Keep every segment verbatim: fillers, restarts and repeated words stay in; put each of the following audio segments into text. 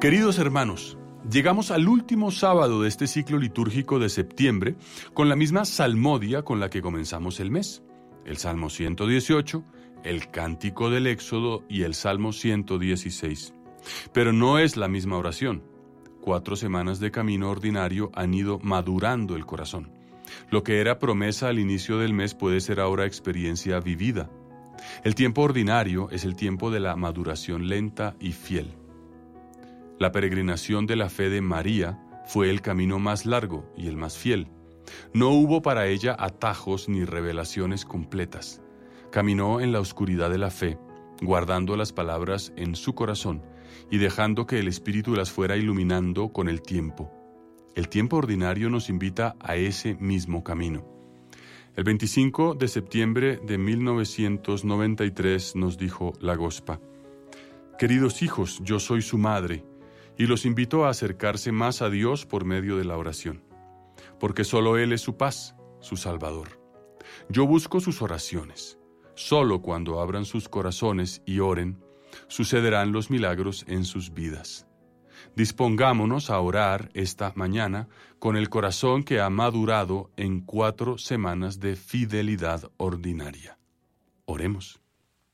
Queridos hermanos, llegamos al último sábado de este ciclo litúrgico de septiembre con la misma salmodia con la que comenzamos el mes, el Salmo ciento dieciocho, el Cántico del Éxodo y el Salmo ciento dieciséis. Pero no es la misma oración. Cuatro semanas de camino ordinario han ido madurando el corazón. Lo que era promesa al inicio del mes puede ser ahora experiencia vivida. El tiempo ordinario es el tiempo de la maduración lenta y fiel. La peregrinación de la fe de María fue el camino más largo y el más fiel. No hubo para ella atajos ni revelaciones completas. Caminó en la oscuridad de la fe, guardando las palabras en su corazón y dejando que el Espíritu las fuera iluminando con el tiempo. El tiempo ordinario nos invita a ese mismo camino. El veinticinco de septiembre de mil novecientos noventa y tres nos dijo la Gospa: «Queridos hijos, yo soy su madre, y los invito a acercarse más a Dios por medio de la oración, porque solo Él es su paz, su Salvador. Yo busco sus oraciones. Solo cuando abran sus corazones y oren, sucederán los milagros en sus vidas. Dispongámonos a orar esta mañana con el corazón que ha madurado en cuatro semanas de fidelidad ordinaria. Oremos.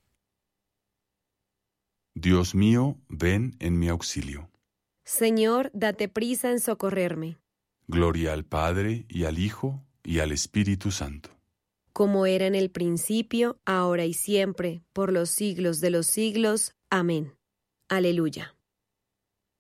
Dios mío, ven en mi auxilio. Señor, date prisa en socorrerme. Gloria al Padre, y al Hijo, y al Espíritu Santo. Como era en el principio, ahora y siempre, por los siglos de los siglos. Amén. Aleluya.